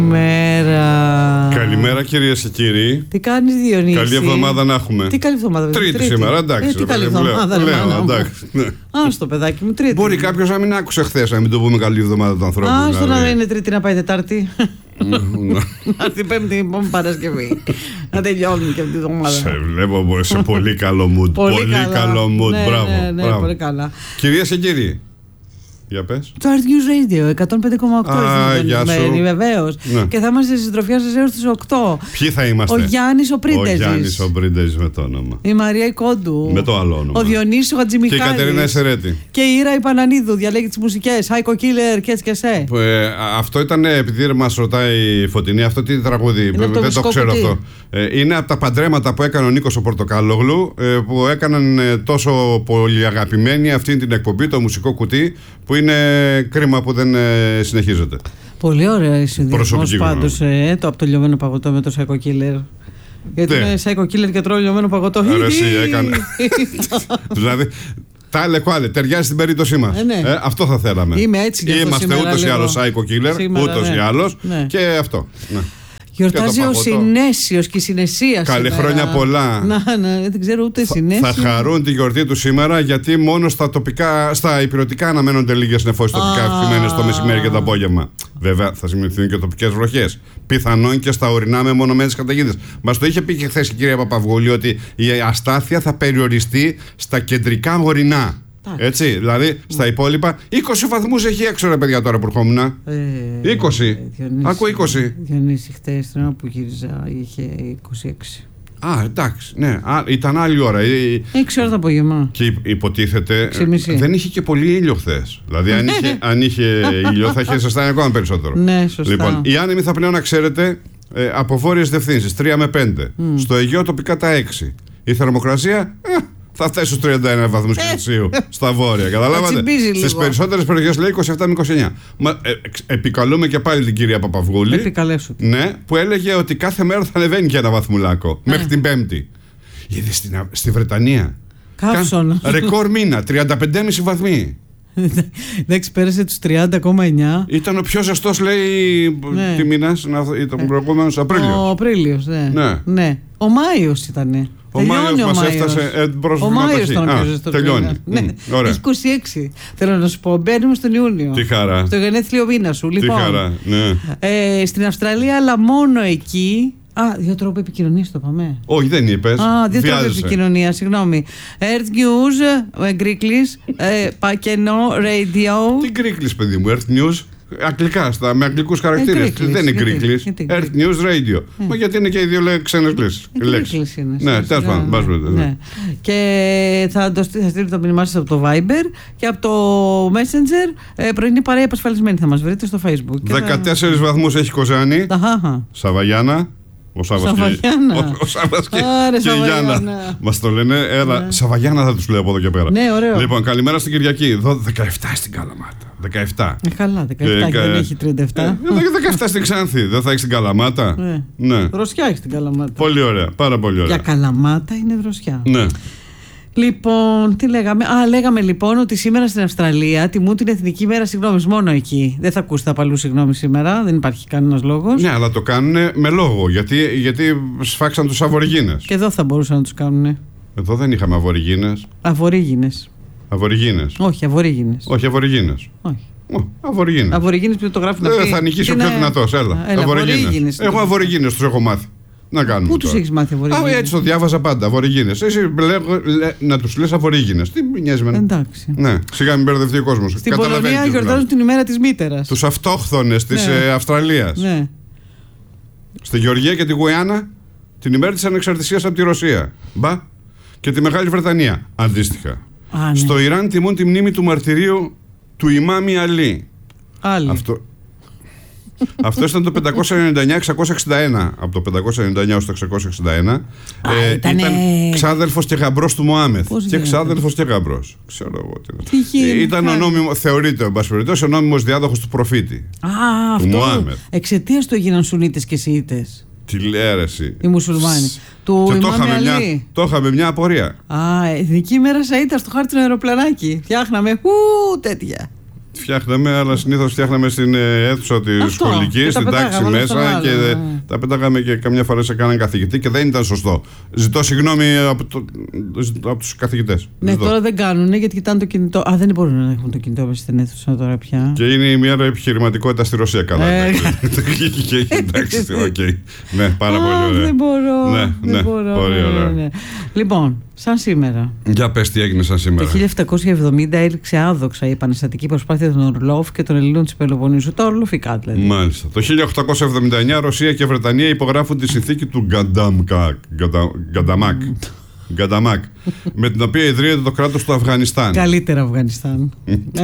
Καλημέρα κυρίες και κύριοι. Τι κάνεις, Διονύση? Καλή εβδομάδα να έχουμε. Τι καλή εβδομάδα? Τρίτη σήμερα, εντάξει. Τι καλή εβδομάδα, Άστο παιδάκι μου, Τρίτη. Μπορεί κάποιος να μην άκουσε χθες, να μην το πούμε καλή εβδομάδα του ανθρώπου. Άστο να είναι Τρίτη, να πάει Τετάρτη. Να έρθει Πέμπτη, επόμενη Παρασκευή. Να τελειώνει και αυτή τη εβδομάδα. Σε βλέπω σε πολύ καλό mood. Πολύ καλό mood, μπράβο. Ναι, πολύ καλά. Κυρίες και κύριοι. Για πες. Το Earth News Radio 105,8 γεια σου. Βεβαίως. Ναι. Και θα είμαστε στη συντροφιά σας έως τις 8. Ποιοι θα είμαστε? Ο Γιάννης ο Πρίντεζης. Ο Γιάννης ο Πρίντεζης με το όνομα. Η Μαρία η Κόντου. Με το άλλο όνομα. Ο Διονύσης ο Χατζημιχάλης. Και η Κατερίνα Εσερέτη. Και η Ήρα η Πανανίδου. Διαλέγει τις μουσικές. Psycho Killer και έτσι και σε. Αυτό ήταν, επειδή μας ρωτάει η Φωτεινή, αυτό τι τραγούδι. Δεν το ξέρω αυτό. Είναι από τα παντρέματα που έκανε ο Νίκος ο Πορτοκάλογλου, που έκαναν τόσο πολύ αγαπημένη αυτή την εκπομπή, το μουσικό κουτί, που είναι κρίμα που δεν συνεχίζεται. Πολύ ωραία η συνδυασμός πάντως, το από το λιωμένο παγωτό με το Psycho Killer. Γιατί είναι Psycho Killer και τρώει λιωμένο παγωτό. Άρα εσύ έκανε. Δηλαδή, τα λεκουάλε, ταιριάζει στην περίπτωσή μας. Αυτό θα θέλαμε. Είμαι έτσι και είμαστε ούτως ή άλλως Psycho Killer, ούτως ή άλλως. Και αυτό. Γιορτάζει ο Συνέσιος και η Συνεσία. Καλή χρόνια πολλά. Δεν ξέρω ούτε Συνέσιο. Θα χαρούν τη γιορτή του σήμερα, γιατί μόνο στα ηπειρωτικά αναμένονται λίγες νεφώσεις τοπικά αυξημένες το μεσημέρι και το απόγευμα. Βέβαια θα σημειωθούν και τοπικές βροχές. Πιθανόν και στα ορεινά μεμονωμένες καταιγίδες. Μας το είχε πει και χθες η κυρία Παπαυγούλη ότι η αστάθεια θα περιοριστεί στα κεντρικά ορεινά. Έτσι, δηλαδή στα υπόλοιπα 20 βαθμούς έχει έξω, ρε παιδιά, τώρα που ερχόμουν. 20. Ακούω 20. Διονύση, χτες την ώρα που γύριζα είχε 26. Εντάξει, ναι, ήταν άλλη ώρα. 6 ώρα το απόγευμα. Και υποτίθεται δεν είχε και πολύ ήλιο χθες. Δηλαδή, αν είχε ήλιο, θα είχε ζεστάνει ακόμα περισσότερο. Ναι, σωστά. Λοιπόν, η άνεμη θα πλέον, να ξέρετε, από βόρειες διευθύνσεις 3 με 5. Στο Αιγαίο τοπικά τα 6. Η θερμοκρασία θα φτάσει στους 31 βαθμούς Κελσίου στα βόρεια. Καταλάβατε. Στις περισσότερες περιοχές λέει 27 με 29. Επικαλούμε και πάλι την κυρία Παπαυγούλη. Επικαλέσου. Ναι, που έλεγε ότι κάθε μέρα θα ανεβαίνει και ένα βαθμουλάκο. Μέχρι την Πέμπτη. Είδε στη Βρετανία. Καύσωνα. Ρεκόρ μήνα, 35,5 βαθμοί. Εντάξει, πέρασε τους 30,9. Ήταν ο πιο ζεστός, λέει. Τι μήνας, ήταν προηγούμενος Απρίλιος. Ο Απρίλιος, ναι. Ο Μάιος ήτανε. Ο Μάιος μας έφτασε προς ο Μάιος ήταν ο πιο ζεστός. Τελειώνει. Έχει 26. Θέλω να σου πω, μπαίνουμε στον Ιούνιο. Τι χαρά. Στο γενέθλιο μήνα σου. Τι χαρά, ναι. Στην Αυστραλία, αλλά μόνο εκεί. Δύο τρόποι επικοινωνίας το είπαμε. Όχι, δεν είπες. Δύο τρόποι επικοινωνίας, συγγνώμη. Earth News, Greeklish, Πακενό Radio. Τι Greeklish, παιδί μου, Earth News. Αγγλικά, με αγγλικούς χαρακτήρες. Δεν είναι Greeklish. Earth News Radio. Μα γιατί είναι και οι δύο ξένες λέξεις. Ναι, τέλος πάντων. Και θα στείλει το μήνυμά σας από το Viber και από το Messenger. Πρωινή παρέα επασφαλισμένη θα μας βρείτε στο Facebook. 14 βαθμούς έχει Κοζάνη. Σαβαγιάννα. Ο Σάββας και η Γιάννα μας το λένε. Σαβαγιάννα θα τους λέω από εδώ και πέρα. Ναι, ωραίο. Λοιπόν, καλημέρα στην Κυριακή. 17 στην Καλαμάτα. 17. Καλά, 17 και δεν έχει 37. 17 στην Ξάνθη. Δεν θα έχει στην Καλαμάτα. Ναι. Δροσιά έχει στην Καλαμάτα. Πολύ ωραία, πάρα πολύ ωραία. Για Καλαμάτα είναι δροσιά. Ναι. Λοιπόν, τι λέγαμε. Λέγαμε λοιπόν ότι σήμερα στην Αυστραλία τιμούν την Εθνική Μέρα Συγγνώμης μόνο εκεί. Δεν θα ακούσετε από αλλού συγγνώμη σήμερα, δεν υπάρχει κανένας λόγος. Ναι, αλλά το κάνουν με λόγο. Γιατί σφάξαν τους Αβοριγίνες. Και εδώ θα μπορούσαν να τους κάνουν. Εδώ δεν είχαμε Αβοριγίνες. Αβοριγίνες. Όχι, Αβορίγινες. Όχι, Αβοριγίνες. Όχι. Αβοριγίνες. Αβοριγίνες που το γράφουν αυτοί. Θα νικήσει ο πιο δυνατός. Έλα. Αβοριγίνες. Εγώ Αβοριγίνες τους έχω μάθει. Να κάνουμε. Πού τους έχεις μάθει Αβοριγίνες? Έτσι το διάβαζα πάντα. Αβοριγίνες. Εσύ να τους λες Αβοριγίνες. Τι μοιάζει με. Εντάξει. Ναι, σιγά μην μπερδευτεί ο κόσμος. Στην Πολωνία γιορτάζουν την ημέρα της μήτερας. Τους αυτόχθονες της Αυστραλίας. Ναι. Στη Γεωργία και τη Γουιάννα την ημέρα της ανεξαρτησίας από τη Ρωσία. Μπα. Και τη Μεγάλη Βρετανία. Αντίστοιχα. Ναι. Στο Ιράν τιμούν τη μνήμη του μαρτυρίου του Ιμάμι Αλή. Αυτό ήταν το 599-661. Από το 599 ως το 661. Ήταν ξάδελφος και γαμπρός του Μωάμεθ. Και ξάδελφος και γαμπρός. Ξέρω εγώ τι. Ήταν ο νόμιμος, θεωρείται εν πάση περιπτώσει, ο νόμιμος διάδοχος του προφήτη. Του Μωάμεθ. Εξαιτίας του έγιναν Σουνίτες και Σιήτες. Τι λέρεση. Οι μουσουλμάνοι. Και το είχαμε μια απορία. Εθνική μέρα Σαΐτα στο χάρτινο αεροπλανάκι. Φτιάχναμε τέτοια. Φτιάχναμε, αλλά συνήθως φτιάχναμε στην αίθουσα τη σχολική, στην τάξη μέσα και τα πέταγαμε και καμιά φορά σε κάναν καθηγητή και δεν ήταν σωστό. Ζητώ συγγνώμη από τους καθηγητές. Ναι, τώρα δεν κάνουν γιατί κοιτάνε το κινητό. Α, δεν μπορούν να έχουν το κινητό μέσα στην αίθουσα τώρα πια. Και είναι η μέρα επιχειρηματικότητα στη Ρωσία. Καλά. Εντάξει, οκ. Ναι, πάρα πολύ ωραία. Δεν μπορώ. Ναι, πολύ ωραία. Λοιπόν, σαν σήμερα. Για πες τι έγινε σαν σήμερα. Το 1770 έληξε άδοξα η επαναστατική προσπάθεια των Ορλόφ και των Ελλήνων της Πελοποννήσου. Τα Ορλοφικά δηλαδή. Μάλιστα. Το 1879 Ρωσία και Βρετανία υπογράφουν τη συνθήκη του Γκανταμάκ, με την οποία ιδρύεται το κράτος του Αφγανιστάν. Καλύτερα Αφγανιστάν.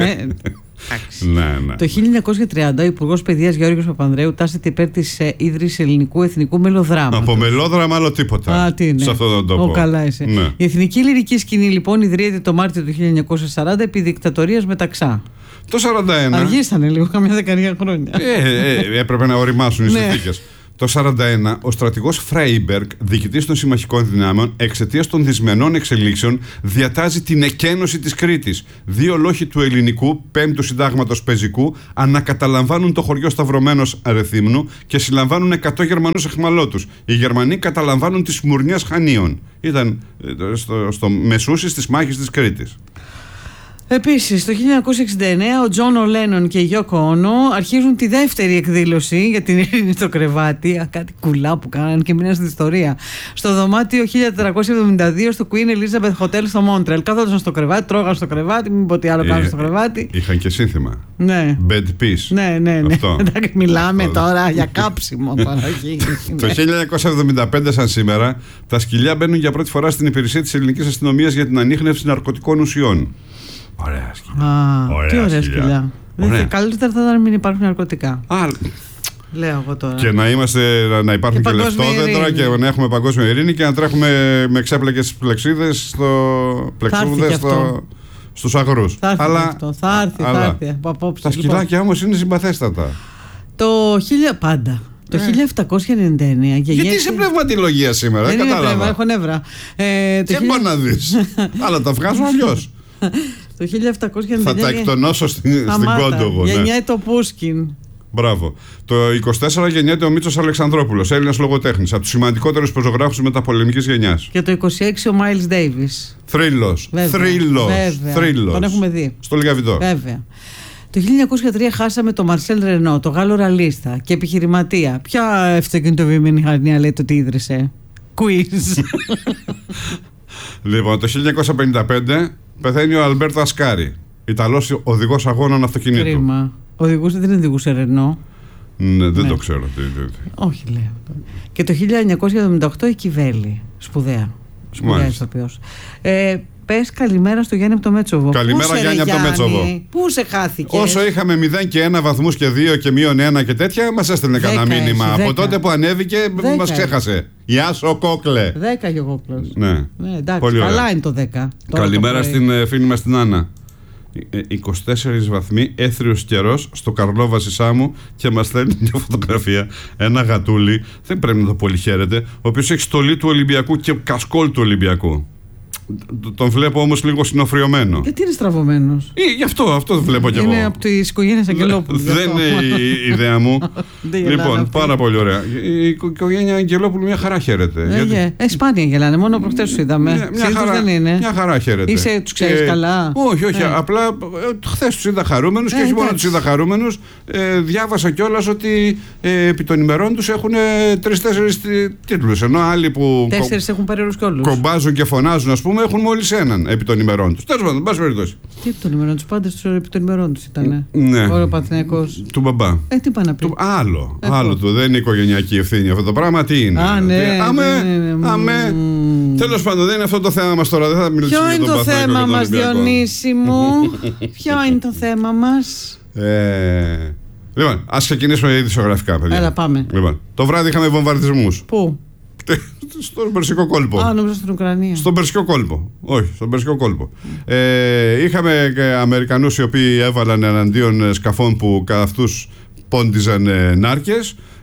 Ναι. Το 1930 ο Υπουργός Παιδείας Γιώργος Παπανδρέου τάσεται υπέρ της ίδρυσης ελληνικού εθνικού μελοδράματος. Από μελόδραμα άλλο τίποτα. Α, τι είναι. Σε αυτόν τον τόπο. Καλά είσαι. Ναι. Η εθνική λυρική σκηνή λοιπόν ιδρύεται το Μάρτιο του 1940 επί δικτατορίας Μεταξά. Το 41. Αργήσανε λίγο, καμιά δεκαετία χρόνια. Έπρεπε να οριμάσουν οι συνθήκες. Το 1941, ο στρατηγός Φρέιμπεργκ, διοικητής των συμμαχικών δυνάμεων, εξαιτίας των δυσμενών εξελίξεων, διατάζει την εκένωση της Κρήτης. 2 λόχοι του ελληνικού, 5ου συντάγματος πεζικού, ανακαταλαμβάνουν το χωριό Σταυρωμένος Αρεθύμνου και συλλαμβάνουν 100 Γερμανούς εχμαλώτους. Οι Γερμανοί καταλαμβάνουν τη Σμουρνίας Χανίων. Ήταν στο μεσούσι της μάχης της Κρήτης. Επίσης, το 1969 ο Τζον Λένον και η Γιόκο Όνο αρχίζουν τη δεύτερη εκδήλωση για την ειρήνη στο κρεβάτι. Κάτι κουλά που κάνανε και μείναν στην ιστορία. Στο δωμάτιο 1472 στο Queen Elizabeth Hotel στο Μόντρελ. Καθόντουσαν στο κρεβάτι, τρώγαν στο κρεβάτι, μην πω τι άλλο κάνουν στο κρεβάτι. Είχαν και σύνθημα. Ναι. Bed peace. Ναι. Εντάξει, μιλάμε τώρα για κάψιμο. Το 1975, σαν σήμερα, τα σκυλιά μπαίνουν για πρώτη φορά στην υπηρεσία της ελληνικής αστυνομίας για την ανίχνευση ναρκωτικών ουσιών. Ωραία σκυλιά. Τι ωραία σκυλιά. Καλύτερα θα ήταν να μην υπάρχουν ναρκωτικά. Λέω εγώ τώρα. Και να υπάρχουν και λεφτόδεντρα και να έχουμε παγκόσμια ειρήνη και να τρέχουμε με ξέπλεκες πλεξίδες στους αγρούς. Θα έρθει από απόψε. Τα σκυλάκια όμως είναι συμπαθέστατα. Πάντα. Το 1799 γιατί είσαι πνευματολογία σήμερα, δεν κατάλαβα. Έχω νεύρα. Και μπορεί να δεις. Αλλά τα βγάζω αλλιώς. Το 1799 θα τα εκτονώσω στην Κόντογο. Γεννιέται το Πούσκιν. Μπράβο. Το 24 γεννιέται ο Μίτσος Αλεξανδρόπουλος, Έλληνας λογοτέχνης, από τους σημαντικότερους προσγράφους μεταπολεμικής γενιάς. Και το 26 ο Μάιλς Ντέιβις. Θρύλος. Τον έχουμε δει. Στο Λιγαβητό. Βέβαια. Το 1903 χάσαμε τον Μαρσέλ Ρενό, τον Γάλλο ραλίστα και επιχειρηματία. Ποια αυτοκινητοβιομηχανία λέτε ότι ίδρυσε? Quiz. Λοιπόν, το 1955 πεθαίνει ο Αλμπέρτο Ασκάρι, Ιταλός οδηγός αγώνων αυτοκινήτου. Κρίμα. Δεν οδηγούσε Ρενό. Ναι, δεν το ξέρω. Όχι, λέω. Και το 1978 η Κιβέλη. Σπουδαία ηθοποιός. Πες καλημέρα στο Γιάννη από το Μέτσοβο. Καλημέρα Γιάννη από το Μέτσοβο. Πού σε χάθηκε? Όσο είχαμε 0 και 1 βαθμούς και 2 και -1 και τέτοια, μας έστελνε κανένα μήνυμα. Από τότε που ανέβηκε μας ξέχασε. Γεια σου Κόκλε. 10 και ο Κόκλος. Ναι. Εντάξει, καλά είναι το 10. Καλημέρα στην φίλη μας την Άννα. 24 βαθμοί, έθριος καιρός στο Καρλόβαση Σάμου και μας στέλνει μια φωτογραφία. Ένα γατούλι, δεν πρέπει να το πολύ χαίρεται, ο οποίος έχει στολή του Ολυμπιακού και κασκόλ του Ολυμπιακού. Τον βλέπω όμως λίγο συνοφριωμένο. Γιατί είναι στραβωμένος? Γι' αυτό το βλέπω κι εγώ. Είναι από τις οικογένειες Αγγελόπουλου. Δεν είναι η ιδέα μου. Λοιπόν, πάρα πολύ ωραία. Η οικογένεια Αγγελόπουλου μια χαρά χαίρεται. Σπάνια γελάνε, μόνο προχτές τους είδαμε. Δεν είναι. Μια χαρά χαίρεται. Τους ξέρεις καλά? Όχι. Απλά χθες τους είδα χαρούμενους και όχι μόνο τους είδα χαρούμενους. Διάβασα κιόλας ότι επί των ημερών τους έχουν 3-4 τίτλους. Ενώ άλλοι που 4 έχουν περίεργους κιόλους. Κομπάζουν και φωνάζουν, ας πούμε, έχουν μόλις έναν επί των ημερών τους. Τέλος πάντων, πάση περιπτώσει. Τι επί των ημερών τους, πάντα επί των ημερών τους ήταν. Ναι. Ο Παναθηναϊκός. Του μπαμπά. Τι πάνε να πει. Άλλο του. Δεν είναι οικογενειακή ευθύνη αυτό το πράγμα. Τι είναι? Αμέ. Τέλος πάντων, δεν είναι αυτό το θέμα μας τώρα. Δεν θα μιλήσουμε για τον Παναθηναϊκό. Ποιο είναι το θέμα μας, Διονύση μου? Ποιο είναι το θέμα μας? Λοιπόν, ας ξεκινήσουμε ειδησιογραφικά, παιδιά. Έλα, πάμε. Λοιπόν, το βράδυ είχαμε βομβαρδισμούς. Πού? Στον Περσικό κόλπο. Νόμιζα στην Ουκρανία. Στον Περσικό κόλπο. Όχι, στον Περσικό κόλπο. Είχαμε Αμερικανούς οι οποίοι έβαλαν εναντίον σκαφών που κατά αυτούς πόντιζαν νάρκες.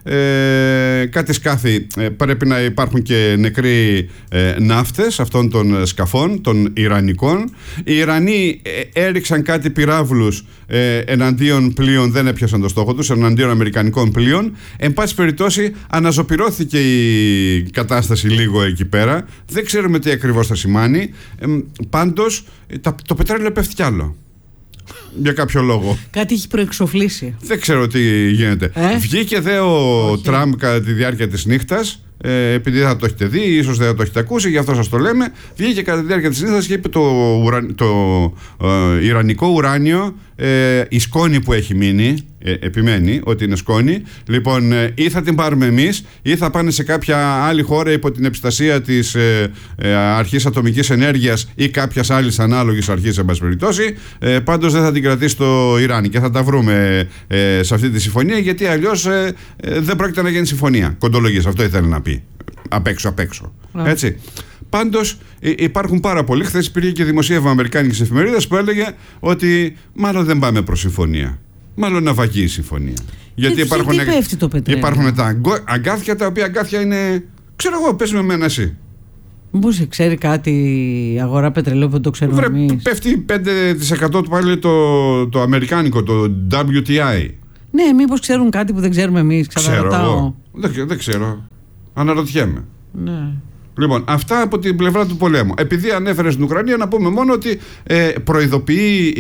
κάτι σκάφη, πρέπει να υπάρχουν και νεκροί ναύτες αυτών των σκαφών, των Ιρανικών. Οι Ιρανοί έριξαν κάτι πυράβλους εναντίον πλοίων, δεν έπιασαν το στόχο τους, εναντίον αμερικανικών πλοίων. Εν πάση περιπτώσει αναζωπυρώθηκε η κατάσταση λίγο εκεί πέρα. Δεν ξέρουμε τι ακριβώς θα σημάνει. Πάντως το πετρέλαιο πέφτει κι άλλο. Για κάποιο λόγο. Κάτι έχει προεξοφλήσει. Δεν ξέρω τι γίνεται. Βγήκε δε ο Τραμπ κατά τη διάρκεια της νύχτας, επειδή θα το έχετε δει, ίσως δεν θα το έχετε ακούσει, γι' αυτό σας το λέμε. Βγήκε κατά τη διάρκεια της νύχτας και είπε το ιρανικό ουράνιο, η σκόνη που έχει μείνει, επιμένει ότι είναι σκόνη, λοιπόν, ή θα την πάρουμε εμείς ή θα πάνε σε κάποια άλλη χώρα υπό την επιστασία της αρχής ατομικής ενέργειας ή κάποιας άλλης ανάλογης αρχής, εν πάση περιπτώσει. Πάντως δεν θα την κρατήσει το Ιράν και θα τα βρούμε σε αυτή τη συμφωνία, γιατί αλλιώς δεν πρόκειται να γίνει συμφωνία. Κοντολογίες, αυτό ήθελε να πει. Απ' έξω. Έτσι. Πάντως υπάρχουν πάρα πολλοί. Χθες υπήρχε και δημοσίευμα αμερικάνικης εφημερίδας που έλεγε ότι μάλλον δεν πάμε προς συμφωνία. Μάλλον να βαγεί η συμφωνία. Γιατί υπάρχουν τα αγκάθια, τα οποία αγκάθια είναι. Ξέρω εγώ, πες με εμένα εσύ. Μήπως ξέρει κάτι η αγορά πετρελαίου που δεν το ξέρουμε εμείς? Πέφτει 5% του πάλι το αμερικάνικο, το WTI. Ναι, μήπως ξέρουν κάτι που δεν ξέρουμε εμείς? Ξέρω. Δεν ξέρω. Αναρωτιέμαι. Ναι. Λοιπόν, αυτά από την πλευρά του πολέμου. Επειδή ανέφερε στην Ουκρανία, να πούμε μόνο ότι προειδοποιεί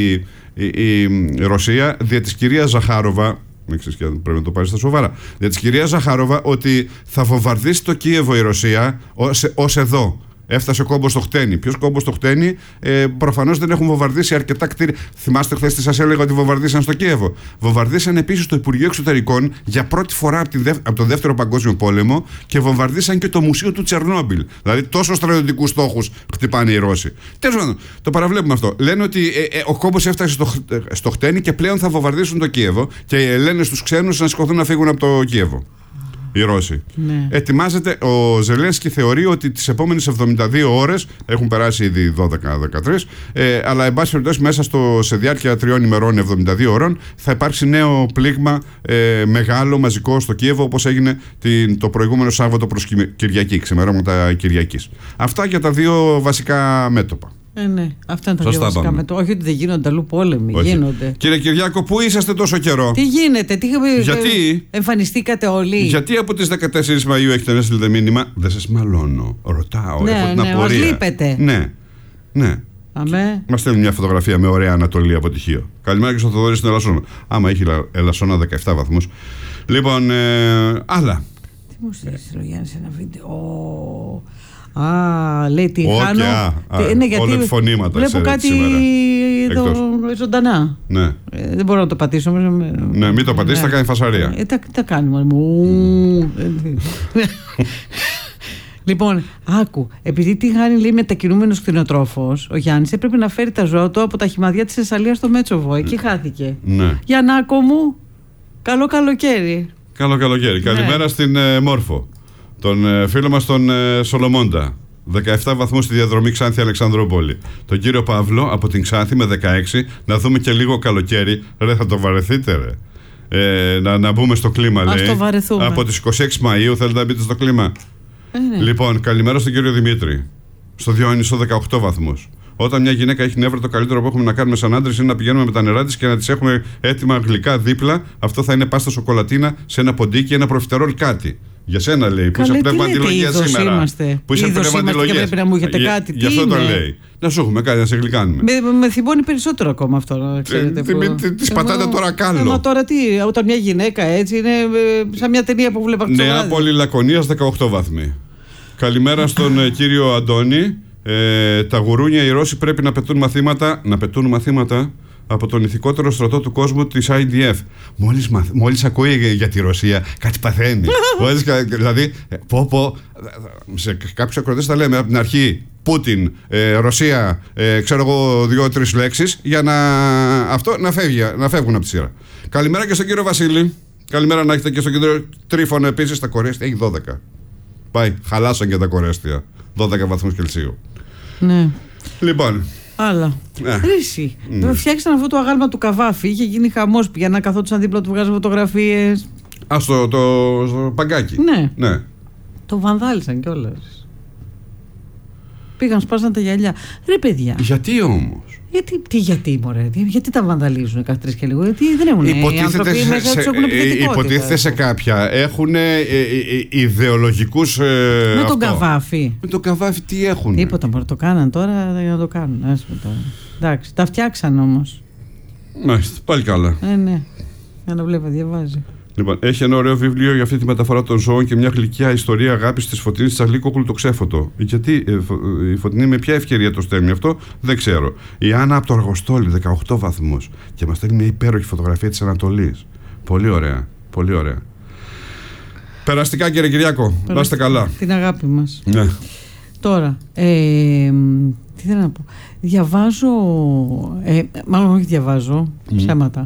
η Ρωσία δια της κυρίας Ζαχάροβα. Μην ξέρεις, πρέπει να το πάρει στα σοβαρά. Δια της κυρίας Ζαχάροβα ότι θα βομβαρδίσει το Κίεβο η Ρωσία ως εδώ. Έφτασε ο κόμπος στο χτένι. Ποιος κόμπος στο χτένι? Προφανώς δεν έχουν βομβαρδίσει αρκετά κτίρια. Θυμάστε, χθες τι σας έλεγα ότι βομβαρδίσαν στο Κίεβο? Βομβαρδίσαν επίσης το Υπουργείο Εξωτερικών για πρώτη φορά από τον Δεύτερο Παγκόσμιο Πόλεμο και βομβαρδίσαν και το Μουσείο του Τσερνόμπιλ. Δηλαδή, τόσο στρατιωτικούς στόχους χτυπάνε οι Ρώσοι. Τέλος πάντων, το παραβλέπουμε αυτό. Λένε ότι ο κόμπος έφτασε στο χτένι και πλέον θα βομβαρδίσουν το Κίεβο και λένε στους ξένους να σηκωθούν να φύγουν από το Κίεβο. Οι Ρώσοι. Ναι. Ετοιμάζεται, ο Ζελένσκι θεωρεί ότι τις επόμενες 72 ώρες, έχουν περάσει ήδη 12-13, αλλά εν πάση περιπτώσει μέσα σε διάρκεια 3 ημερών, 72 ώρων, θα υπάρξει νέο πλήγμα μεγάλο, μαζικό στο Κίεβο, όπως έγινε το προηγούμενο Σάββατο προς Κυριακή, ξημερώματα Κυριακής. Αυτά για τα δύο βασικά μέτωπα. Ναι, αυτά είναι τα δύο βασικά μέτωπα. Όχι ότι δεν γίνονται αλλού πόλεμοι, γίνονται. Κύριε Κυριάκο, πού είσαστε τόσο καιρό? Τι γίνεται, γιατί εμφανιστήκατε όλοι? Γιατί από τις 14 Μαΐου έχετε να στείλετε μήνυμα? Δεν σας μαλώνω, ρωτάω, έχω την απορία. Μας λείπετε. Ναι. Μας στέλνουν μια φωτογραφία με ωραία Ανατολή αποτυχίο. Καλημέρα και στο Θοδωρή στην Ελασσόνα. Άμα έχει Ελασσόνα 17 βαθμούς. Λοιπόν, άλλα. Τι μου στείλεις ο Γιάννης ένα βίντεο? Λέει τι χάνω. Όλα τη φωνήματα. Βλέπω κάτι εδώ ζωντανά. Ναι. Δεν μπορώ να το πατήσω. Ναι, μην το πατήσει, θα κάνει φασαρία. Τα κάνει μόνο. Λοιπόν, άκου. Επειδή τη χάνει, λέει, μετακινούμενος κτηνοτρόφος, ο Γιάννης έπρεπε να φέρει τα ζώα του από τα χυμαδιά της Θεσσαλίας στο Μέτσοβο. Εκεί χάθηκε. Ναι. Γιαννάκο μου, καλό καλοκαίρι. Καλό καλοκαίρι. Καλημέρα στην Μόρφο. Τον φίλο μας τον Σολομώντα. 17 βαθμούς στη διαδρομή Ξάνθη-Αλεξανδρούπολη. Τον κύριο Παύλο από την Ξάνθη με 16. Να δούμε και λίγο καλοκαίρι. Ρε, θα το βαρεθείτε, ρε. Να μπούμε στο κλίμα, λέει. Ας το βαρεθούμε. Από τις 26 Μαΐου θέλετε να μπείτε στο κλίμα. Ναι. Λοιπόν, καλημέρα στον κύριο Δημήτρη. Στο Διόνυσο 18 βαθμούς. Όταν μια γυναίκα έχει νεύρα, το καλύτερο που έχουμε να κάνουμε σαν άντρες είναι να πηγαίνουμε με τα νερά της και να τις έχουμε έτοιμα γλυκά δίπλα. Αυτό θα είναι πάστα σοκολατίνα σε ένα ποντίκι, ένα προφιτερόλ κάτι. Για σένα λέει, που είσαι πνεύμα αντιλογία σήμερα. Που είσαι πνεύμα αντιλογία. Πρέπει να μου έχετε κάτι. Γι' αυτό το λέει. Να σου έχουμε κάτι, να σε γλυκάνουμε. Με θυμώνει περισσότερο ακόμα αυτό, να ξέρετε. Τη πατάτε τώρα κάλο. Μα τώρα τι, όταν μια γυναίκα έτσι είναι σαν μια ταινία που βλέπα χθες. Νεάπολη Λακωνίας 18 βαθμοί. Καλημέρα στον κύριο Αντώνη. Τα γουρούνια οι Ρώσοι πρέπει να πετούν μαθήματα από τον ηθικότερο στρατό του κόσμου της IDF. Μόλις ακούει για τη Ρωσία, κάτι παθαίνει. Δηλαδή, σε κάποιους ακροατές τα λέμε από την αρχή. Πούτιν, Ρωσία, ξέρω εγώ 2-3 λέξεις για να φεύγουν από τη σειρά. Καλημέρα και στον κύριο Βασίλη. Καλημέρα να έχετε και στον κύριο Τρίφωνο επίσης. Τα κορέστια έχει 12. Πάει, χαλάσαν και τα κορέστια. 12 βαθμούς Κελσίου. Ναι. Λοιπόν. Άλλα. Ρίση. Φτιάξαν αυτό το αγάλμα του Καβάφη. Είχε γίνει χαμός. Πηγαίναν, καθόντουσαν δίπλα του, βγάζαν φωτογραφίες. Στο παγκάκι. Ναι. Το βανδάλισαν κιόλας. Πήγαν, σπάσαν τα γυαλιά. Ρε παιδιά. Γιατί όμως? Γιατί μωρέ, γιατί τα βανδαλίζουν κάθε 3 και λίγο? Γιατί δεν έχουν οι άνθρωποι μέσα τους έχουν επιθετικότητα. Υποτίθεται σε κάποια έχουν ιδεολογικούς. Με τον Καβάφη. Με τον Καβάφη τι έχουν? Τίποτα μωρέ, το κάναν τώρα για να το κάνουν. Εντάξει, τα φτιάξαν όμως. Μάλιστα, πάλι καλά. Ναι, για να βλέπει, διαβάζει. Λοιπόν, έχει ένα ωραίο βιβλίο για αυτή τη μεταφορά των ζώων και μια γλυκιά ιστορία αγάπης της Φωτεινής Τσαλίκοκλου, το Ξέφωτο. Γιατί η Φωτεινή με ποια ευκαιρία το στέλνει αυτό, δεν ξέρω. Η Άννα από το Αργοστόλι, 18 βαθμούς. Και μας στέλνει μια υπέροχη φωτογραφία της Ανατολής. Πολύ ωραία. Πολύ ωραία. Περαστικά, κύριε Κυριάκο. Να είστε καλά. Την αγάπη μας. Ναι. Τώρα, τι θέλω να πω. Διαβάζω. Μάλλον όχι διαβάζω. Ψέματα.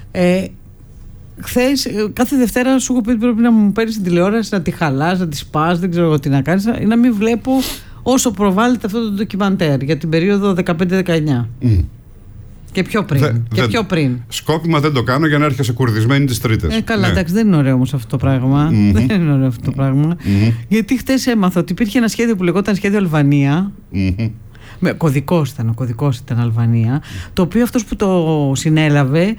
Χθες, κάθε Δευτέρα σου έχω πει πρέπει να μου παίρνεις την τηλεόραση, να τη χαλάς, να τη σπάς, δεν ξέρω εγώ τι να κάνεις, να μην βλέπω όσο προβάλλεται αυτό το ντοκιμαντέρ για την περίοδο 15-19. Και πιο πριν. Σκόπιμα δεν το κάνω για να έρχεσαι κουρδισμένη τις Τρίτες. Καλά, εντάξει, δεν είναι ωραίο όμως αυτό το πράγμα. Δεν είναι ωραίο αυτό το πράγμα. Γιατί χτες έμαθα ότι υπήρχε ένα σχέδιο που λεγόταν Σχέδιο Αλβανία. Ο κωδικός ήταν Αλβανία, το οποίο αυτός που το συνέλαβε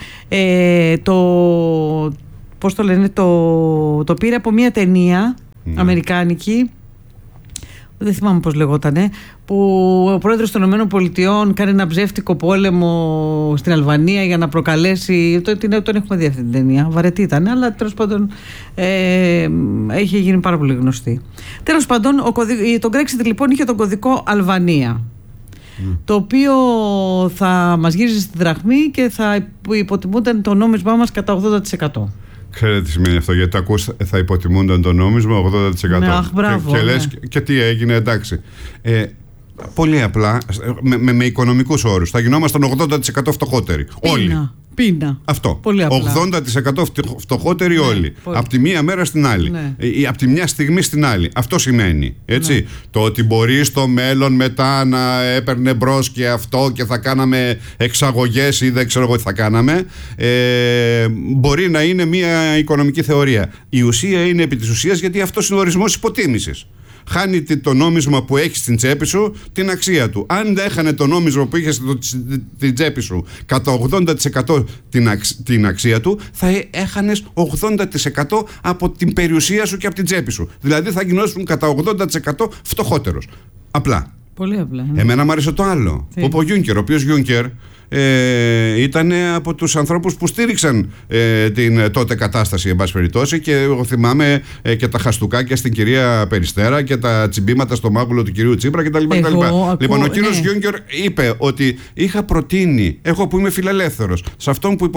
πώς το λένε, το πήρε από μια ταινία αμερικάνικη, δεν θυμάμαι πώς λεγότανε, που ο πρόεδρος των ΗΠΑ κάνει ένα ψεύτικο πόλεμο στην Αλβανία για να προκαλέσει. Τον έχουμε δει αυτή την ταινία. Βαρετή ήταν, αλλά τέλος πάντων έχει γίνει πάρα πολύ γνωστή. Τέλος πάντων, το Brexit λοιπόν είχε τον κωδικό Αλβανία. Το οποίο θα μας γύριζε στη δραχμή και θα υποτιμούνταν το νόμισμά μας κατά 80%. Ξέρετε τι σημαίνει αυτό? Γιατί ακούς θα υποτιμούνταν το νόμισμα 80%. Ναι, αχ, μπράβο, και λες και τι έγινε, εντάξει. Πολύ απλά, με οικονομικούς όρους, θα γινόμασταν 80% φτωχότεροι. Όλοι. Πείνα. Αυτό. Πολύ απλά. 80% φτωχότεροι όλοι. Από τη μία μέρα στην άλλη. Ή από τη μια στιγμή στην άλλη. Αυτό σημαίνει. Έτσι. Το ότι μπορεί στο μέλλον μετά να έπαιρνε μπρος και αυτό και θα κάναμε εξαγωγές ή δεν ξέρω εγώ τι θα κάναμε. Μπορεί να είναι μια οικονομική θεωρία. Η ουσία είναι επί της ουσίας, γιατί αυτός είναι ο ορισμός υποτίμησης. Χάνει το νόμισμα που έχει στην τσέπη σου την αξία του. Αν δεν έχανε το νόμισμα που είχε στην τσέπη σου κατά 80% την αξία του, θα έχανες 80% από την περιουσία σου και από την τσέπη σου. Δηλαδή θα γινώσουν κατά 80% φτωχότερος. Απλά. Πολύ απλά. Εμένα μου άρεσε το άλλο. Που ο Γιούνκερ, ο οποίος Γιούνκερ ήταν από τους ανθρώπους που στήριξαν την τότε κατάσταση, εν πάση περιπτώσει, και εγώ θυμάμαι και τα χαστούκάκια στην κυρία Περιστέρα και τα τσιμπήματα στο μάγουλο του κυρίου Τσίπρα κτλ. Λοιπόν, ο κύριος Γιούνκερ είπε ότι είχα προτείνει, εγώ που είμαι φιλελεύθερος, σε αυτόν που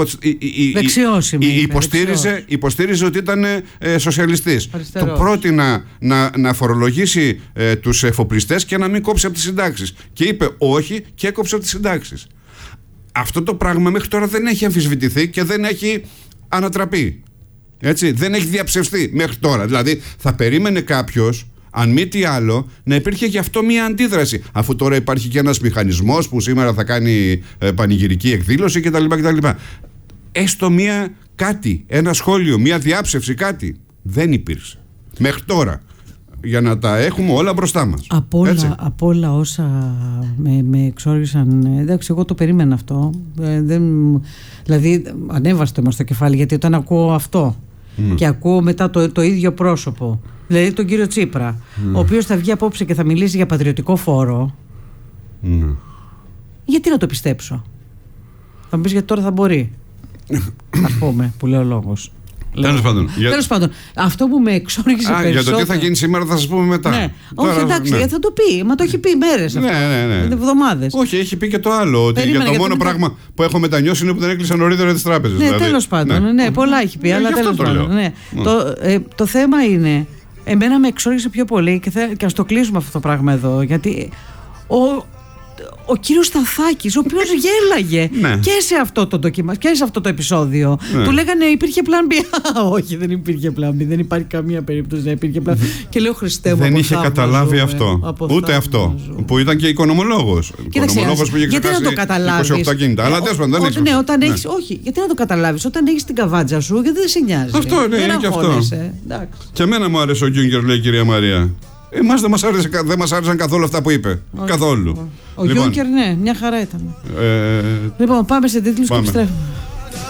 υποστήριζε ότι ήταν σοσιαλιστής, το πρότεινα να φορολογήσει τους εφοπλιστές και να μην κόψει από τις συντάξεις. Και είπε όχι και έκοψε από τις συντάξεις. Αυτό το πράγμα μέχρι τώρα δεν έχει αμφισβητηθεί και δεν έχει ανατραπεί. Έτσι, δεν έχει διαψευστεί μέχρι τώρα. Δηλαδή θα περίμενε κάποιος, αν μη τι άλλο, να υπήρχε γι' αυτό μια αντίδραση. Αφού τώρα υπάρχει και ένας μηχανισμός που σήμερα θα κάνει πανηγυρική εκδήλωση κτλ. Έστω κάτι, ένα σχόλιο, μια διάψευση, κάτι. Δεν υπήρξε μέχρι τώρα. Για να τα έχουμε όλα μπροστά μας. Από όλα όσα με εξόργησαν, εντάξει, εγώ το περίμενα αυτό. Δηλαδή ανέβαστε μας στο κεφάλι, γιατί όταν ακούω αυτό και ακούω μετά το ίδιο πρόσωπο, δηλαδή τον κύριο Τσίπρα, ο οποίος θα βγει απόψε και θα μιλήσει για πατριωτικό φόρο, γιατί να το πιστέψω? Θα μου πεις γιατί τώρα θα μπορεί, ας πούμε, που λέει ο λόγος. Τέλος πάντων, αυτό που με εξόργησε περισσότερο. Για το τι θα γίνει σήμερα θα σας πούμε μετά. Ναι. Όχι, εντάξει, θα το πει. Μα το έχει πει μέρες αυτό. Ναι. Εβδομάδες. Όχι, έχει πει και το άλλο. Ότι για το μόνο πράγμα που έχω μετανιώσει είναι που δεν έκλεισαν νωρίτερα τις τράπεζες. Ναι, τέλος πάντων. Ναι, πολλά έχει πει. Αλλά τέλος πάντων. Το θέμα είναι, εμένα με εξόργησε πιο πολύ και ας το κλείσουμε αυτό το πράγμα εδώ. Γιατί ο κύριος Σταθάκης, ο οποίος γέλαγε και σε αυτό το και σε αυτό το επεισόδιο. Του λέγανε υπήρχε πλάν B. Όχι, δεν υπήρχε πλάν B. Δεν υπάρχει καμία περίπτωση να υπήρχε πλάν B. Και λέω Χριστέ μου, δεν είχε καταλάβει αυτό. Ούτε αυτό. Που ήταν και οικονομολόγος. Οικονομολόγος που είχε ξεχάσει 28 κινητά. Αλλά τέλος πάντων δεν έχει. Όταν έχεις. Όχι, γιατί να το καταλάβεις. Όταν έχεις την καβάτζα σου, γιατί δεν σε νοιάζει. Αυτό είναι και αυτό. Και εμένα μου άρεσε ο Γιούγκερ, λέει η κυρία Μαρία. Εμάς δεν μας άρεσαν καθόλου αυτά που είπε. Καθόλου. Ο Γιούγκερ, ναι, μια χαρά ήταν. Λοιπόν, πάμε σε τίτλους και επιστρέφουμε.